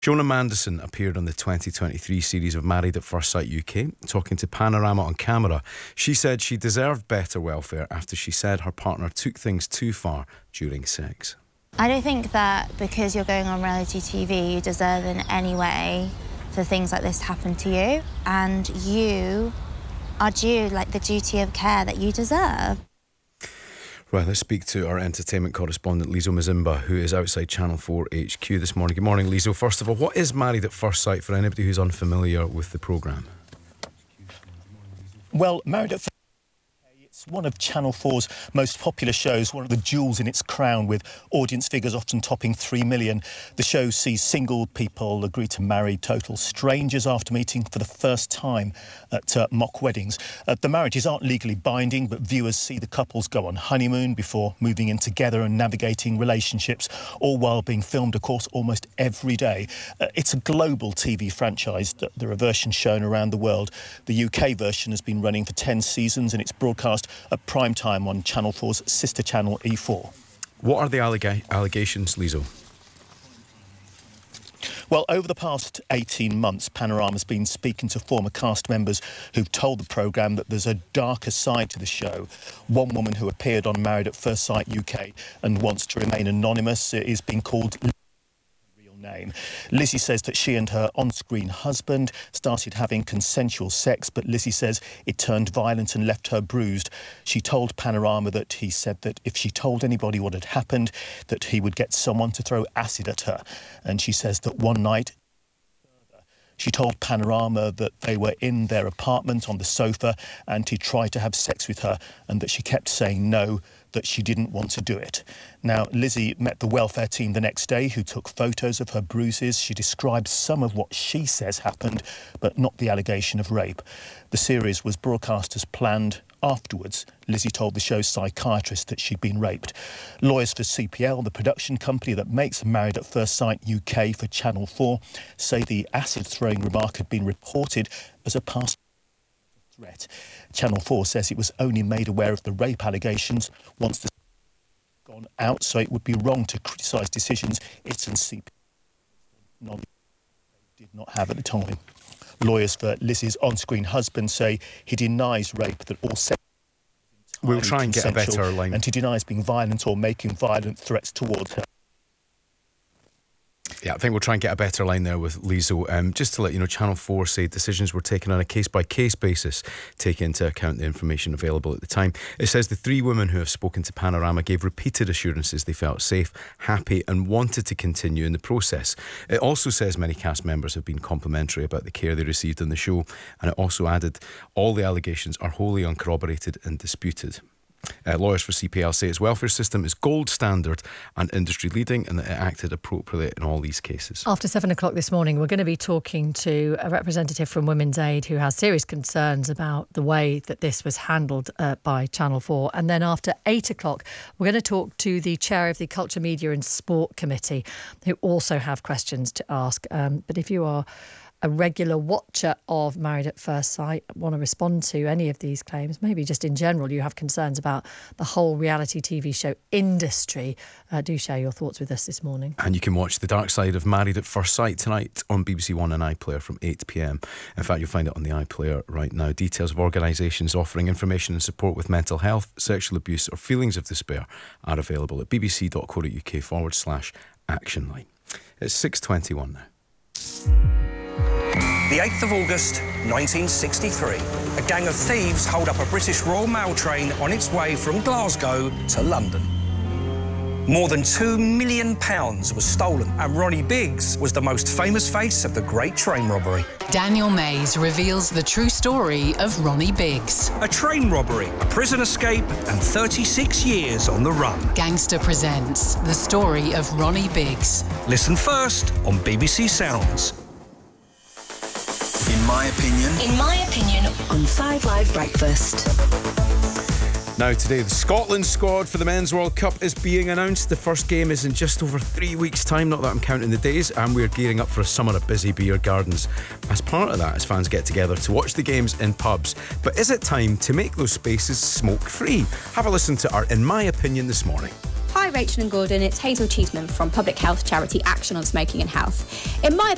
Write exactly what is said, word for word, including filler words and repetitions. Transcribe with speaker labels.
Speaker 1: Jonah Manderson appeared on the twenty twenty-three series of Married at First Sight U K. Talking to Panorama on camera, she said she deserved better welfare after she said her partner took things too far during sex.
Speaker 2: I don't think that because you're going on reality T V, you deserve in any way for things like this to happen to you. And you are due, like, the duty of care that you deserve.
Speaker 1: Right, let's speak to our entertainment correspondent, Lizo Mazimba, who is outside Channel four H Q this morning. Good morning, Lizo. First of all, what is Married at First Sight for anybody who's unfamiliar with the programme?
Speaker 3: Well, Married at First Sight, it's one of Channel four's most popular shows, one of the jewels in its crown, with audience figures often topping three million. The show sees single people agree to marry total strangers after meeting for the first time at uh, mock weddings. Uh, the marriages aren't legally binding, but viewers see the couples go on honeymoon before moving in together and navigating relationships, all while being filmed, of course, almost every day. Uh, it's a global T V franchise. There are versions shown around the world. The U K version has been running for ten seasons and it's broadcast at prime time on Channel four's sister channel E four.
Speaker 1: What are the alleg- allegations, Lizo?
Speaker 3: Well, over the past eighteen months, Panorama's been speaking to former cast members who've told the programme that there's a darker side to the show. One woman who appeared on Married at First Sight U K and wants to remain anonymous is being called name. Lizzie says that she and her on-screen husband started having consensual sex, but Lizzie says it turned violent and left her bruised. She told Panorama that he said that if she told anybody what had happened, that he would get someone to throw acid at her. And she says that one night she told Panorama that they were in their apartment on the sofa and he tried to have sex with her and that she kept saying no, that she didn't want to do it. Now, Lizzie met the welfare team the next day who took photos of her bruises. She described some of what she says happened, but not the allegation of rape. The series was broadcast as planned. Afterwards, Lizzie told the show's psychiatrist that she'd been raped. Lawyers for C P L, the production company that makes Married at First Sight U K for Channel four, say the acid-throwing remark had been reported as a past threat. Channel four says it was only made aware of the rape allegations once the gone out, so it would be wrong to criticise decisions it and C P L did not have at the time. Lawyers for Lizzie's on-screen husband say he denies rape, that all sex
Speaker 1: We'll try and get a better line.
Speaker 3: And he denies being violent or making violent threats towards her.
Speaker 1: Yeah, I think we'll try and get a better line there with Lizo. Um, just to let you know, Channel four say decisions were taken on a case-by-case basis, taking into account the information available at the time. It says the three women who have spoken to Panorama gave repeated assurances they felt safe, happy and wanted to continue in the process. It also says many cast members have been complimentary about the care they received on the show, and it also added all the allegations are wholly uncorroborated and disputed. Uh, lawyers for C P L say its welfare system is gold standard and industry leading and that it acted appropriately in all these cases.
Speaker 4: After seven o'clock this morning, we're going to be talking to a representative from Women's Aid who has serious concerns about the way that this was handled uh, by Channel four. And then after eight o'clock, we're going to talk to the chair of the Culture, Media and Sport Committee, who also have questions to ask. Um, but if you are a regular watcher of Married at First Sight, want to respond to any of these claims, maybe just in general you have concerns about the whole reality T V show industry, uh, do share your thoughts with us this morning.
Speaker 1: And you can watch The Dark Side of Married at First Sight tonight on B B C One and iPlayer from eight p m. In fact, you'll find it on the iPlayer right now. Details of organisations offering information and support with mental health, sexual abuse or feelings of despair are available at bbc.co.uk forward slash action line. It's six twenty-one now.
Speaker 5: The eighth of August, nineteen sixty-three, a gang of thieves hold up a British Royal Mail train on its way from Glasgow to London. More than two million pounds was stolen, and Ronnie Biggs was the most famous face of the Great Train Robbery.
Speaker 6: Daniel Mays reveals the true story of Ronnie Biggs.
Speaker 5: A train robbery, a prison escape, and thirty-six years on the run.
Speaker 6: Gangster presents the story of Ronnie Biggs.
Speaker 5: Listen first on B B C Sounds.
Speaker 7: In my opinion.
Speaker 8: In my opinion. On Five Live Breakfast.
Speaker 1: Now today, the Scotland squad for the Men's World Cup is being announced. The first game is in just over three weeks' time, not that I'm counting the days, and we're gearing up for a summer of busy beer gardens. As part of that, as fans get together to watch the games in pubs. But is it time to make those spaces smoke-free? Have a listen to our In My Opinion this morning.
Speaker 9: Hi Rachel and Gordon, it's Hazel Cheeseman from public health charity Action on Smoking and Health. In my